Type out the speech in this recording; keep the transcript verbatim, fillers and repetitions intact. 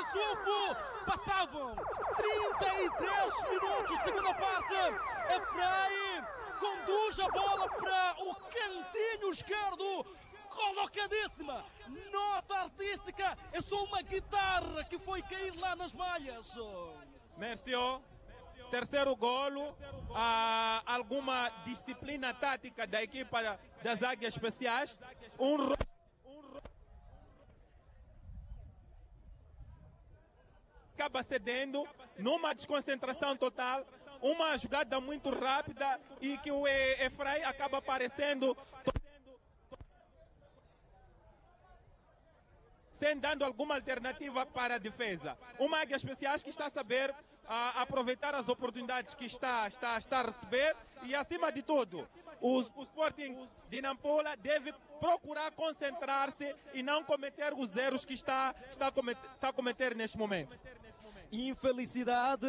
Sufo. Passavam trinta e três minutos de segunda parte. Efraim conduz a bola para o cantinho esquerdo. Colocadíssima. Nota artística. É só uma guitarra que foi cair lá nas malhas. Merci. Terceiro golo, ah, alguma disciplina tática da equipa das Águias Especiais. Um, ro... um ro... acaba cedendo numa desconcentração total, uma jogada muito rápida e que o Efraim acaba aparecendo, sem dando alguma alternativa para a defesa. Uma Águia Especiais que está a saber a, aproveitar as oportunidades que está, está, está a receber e, acima de tudo, o, o Sporting de Nampula deve procurar concentrar-se e não cometer os erros que está, está, a cometer, está a cometer neste momento. Infelicidade